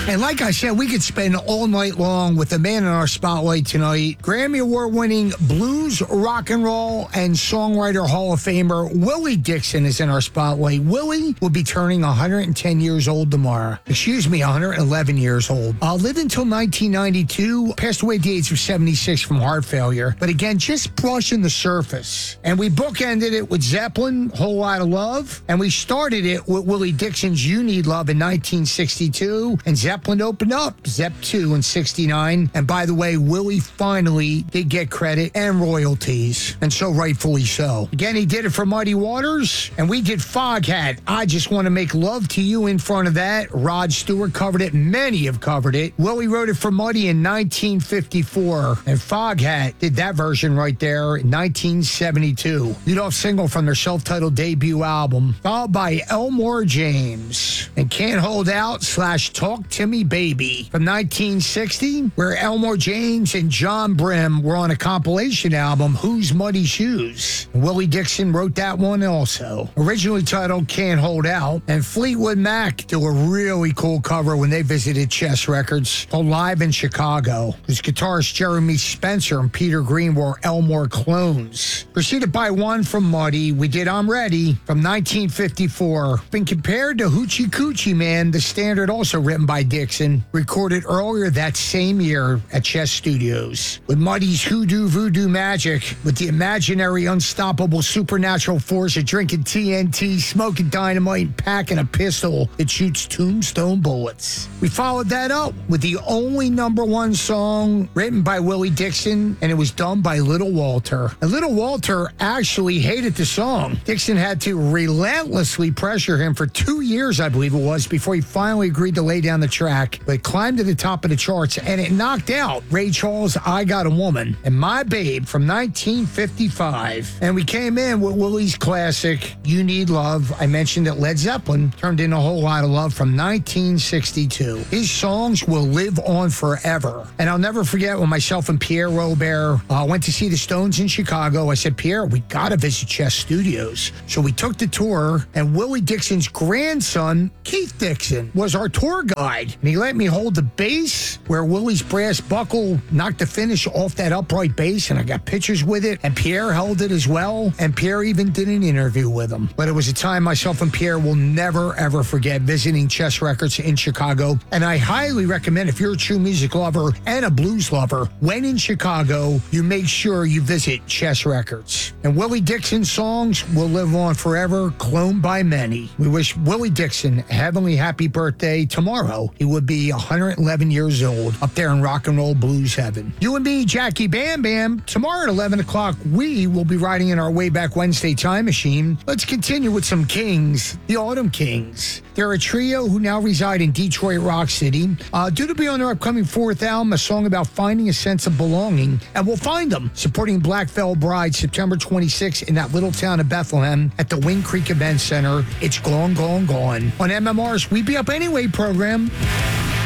And like I said, we could spend all night long with the man in our spotlight tonight. Grammy Award-winning blues, rock and roll, and songwriter Hall of Famer Willie Dixon is in our spotlight. Willie will be turning 110 years old tomorrow. 111 years old. Lived until 1992. Passed away at the age of 76 from heart failure. But again, just brushing the surface. And we bookended it with Zeppelin, Whole Lotta Love. And we started it with Willie Dixon's You Need Love in 1962. And Zeppelin opened up Zepp 2 in 69. And by the way, Willie finally did get credit and royalties. And so rightfully so. Again, he did it for Muddy Waters. And we did Foghat. I Just Want to Make Love to You in front of that. Rod Stewart covered it. Many have covered it. Willie wrote it for Muddy in 1954. And Foghat did that version right there in 1972. Lead-off single from their self-titled debut album. Followed by Elmore James and Can't Hold Out / Talk to Me Baby from 1960, where Elmore James and John Brim were on a compilation album, Who's Muddy Shoes? And Willie Dixon wrote that one also. Originally titled Can't Hold Out. And Fleetwood Mac do a really cool cover when they visited Chess Records called Live in Chicago, whose guitarist Jeremy Spencer and Peter Green were Elmore clones. Preceded by one from Muddy, we did I'm Ready from 1954. Been compared to Hoochie Coochie Man, the standard also written by Dixon, recorded earlier that same year at Chess Studios. With Muddy's Hoodoo Voodoo Magic, with the imaginary unstoppable supernatural force of drinking TNT, smoking dynamite, and packing a pistol that shoots tombstone bullets. We followed that up with the only #1 song written by Willie Dixon, and it was done by Little Walter. And Little Walter actually hated the song. Dixon had to relentlessly pressure him for 2 years, I believe it was, before he finally agreed to lay down the track, but it climbed to the top of the charts, and it knocked out Ray Charles' I Got a Woman and My Babe from 1955. And we came in with Willie's classic, You Need Love. I mentioned that Led Zeppelin turned in A Whole Lotta Love from 1962. His songs will live on forever. And I'll never forget when myself and Pierre Robert went to see the Stones in Chicago. I said, Pierre, we got to visit Chess Studios. So we took the tour, and Willie Dixon's grandson, Keith Dixon, was our tour guide. And he let me hold the bass where Willie's brass buckle knocked the finish off that upright bass, and I got pictures with it. And Pierre held it as well. And Pierre even did an interview with him. But it was a time myself and Pierre will never, ever forget visiting Chess Records in Chicago. And I highly recommend, if you're a true music lover and a blues lover, when in Chicago, you make sure you visit Chess Records. And Willie Dixon's songs will live on forever, cloned by many. We wish Willie Dixon a heavenly happy birthday tomorrow. He would be 111 years old up there in rock and roll blues heaven. You and me, Jackie Bam Bam, tomorrow at 11 o'clock, we will be riding in our Wayback Wednesday time machine. Let's continue with some Kings, the Autumn Kings. They're a trio who now reside in Detroit Rock City. Due to be on their upcoming 4th album, a song about finding a sense of belonging, and we'll find them supporting Black Veil Bride September 26th in that little town of Bethlehem at the Wind Creek Event Center. It's Gone, Gone, Gone on MMR's We Be Up Anyway program.